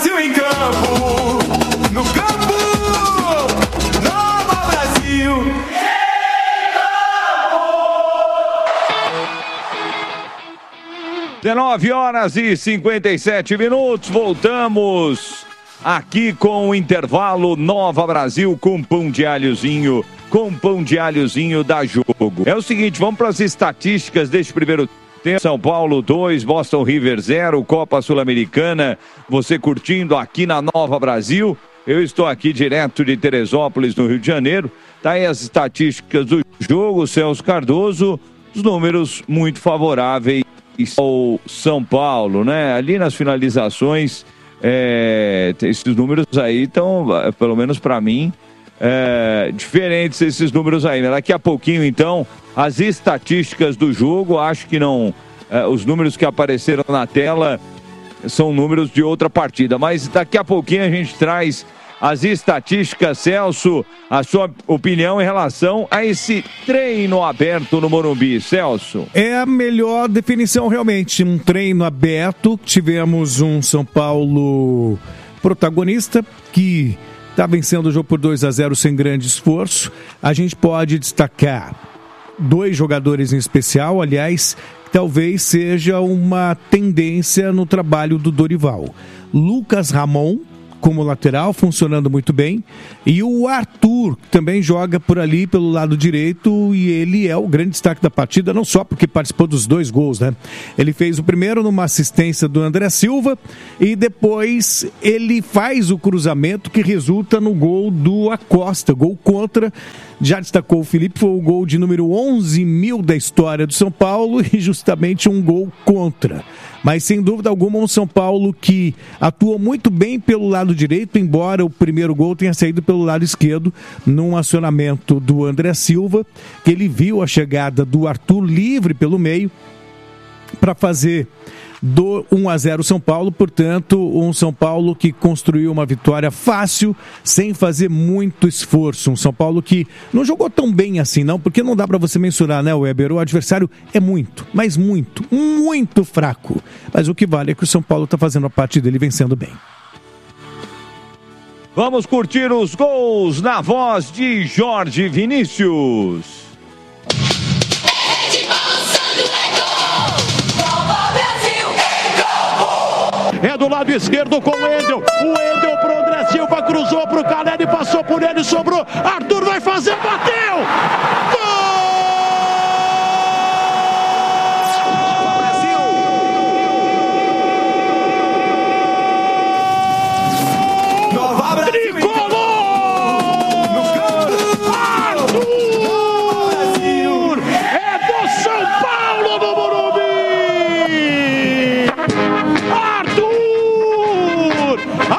Brasil em campo, no campo, Nova Brasil. 19h57, voltamos aqui com o intervalo Nova Brasil com pão de alhozinho da Jogo. É o seguinte, vamos para as estatísticas deste primeiro tempo. São Paulo 2, Boston River 0, Copa Sul-Americana, você curtindo aqui na Nova Brasil. Eu estou aqui direto de Teresópolis, no Rio de Janeiro. Tá aí as estatísticas do jogo, Celso Cardoso, os números muito favoráveis ao São Paulo, né? Ali nas finalizações, esses números aí estão, pelo menos para mim, diferentes esses números aí, né? Daqui a pouquinho, então, as estatísticas do jogo, acho que não, os números que apareceram na tela são números de outra partida, mas daqui a pouquinho a gente traz as estatísticas. Celso, a sua opinião em relação a esse treino aberto no Morumbi, Celso? É a melhor definição, realmente, um treino aberto. Tivemos um São Paulo protagonista que está vencendo o jogo por 2-0 sem grande esforço. A gente pode destacar dois jogadores em especial, aliás, talvez seja uma tendência no trabalho do Dorival. Lucas Ramon, como lateral, funcionando muito bem, e o Arthur, que também joga por ali pelo lado direito, e ele é o grande destaque da partida, não só porque participou dos 2 gols, né? Ele fez o primeiro numa assistência do André Silva, e depois ele faz o cruzamento que resulta no gol do Acosta, gol contra. Já destacou o Felipe, foi o gol de número 11.000 da história do São Paulo e justamente um gol contra. Mas sem dúvida alguma um São Paulo que atua muito bem pelo lado direito, embora o primeiro gol tenha saído pelo lado esquerdo, num acionamento do André Silva, que ele viu a chegada do Arthur livre pelo meio para fazer do 1-0 São Paulo. Portanto, um São Paulo que construiu uma vitória fácil, sem fazer muito esforço. Um São Paulo que não jogou tão bem assim, não, porque não dá para você mensurar, né, Weber? O adversário é muito, mas muito, muito fraco. Mas o que vale é que o São Paulo está fazendo a parte dele, vencendo bem. Vamos curtir os gols na voz de Jorge Vinícius. É do lado esquerdo com o Wendel. O Wendel pro André Silva, cruzou pro Caleri, passou por ele, sobrou. Arthur vai fazer, bateu! Gol! Nova Brasil! Arthur! É do São Paulo no Morumbi! Arthur!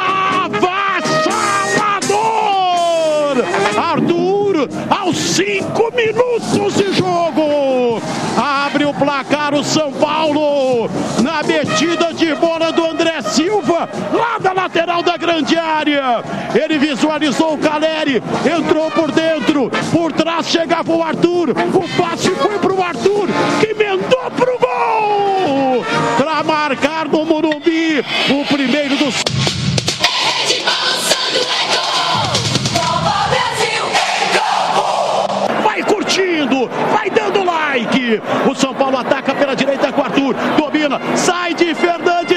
Avassalador! Arthur, aos 5 minutos de jogo, abre o placar o São Paulo, na metida de bola do André Silva, lá da lateral da grande área. Ele visualizou o Caleri, entrou por dentro, por trás chegava o Arthur, o passe foi pro Arthur, que emendou pro gol, para marcar no Morumbi, o primeiro do... Vai curtindo, vai dando like. O São Paulo ataca pela direita com o Arthur, domina, sai de Fernandes.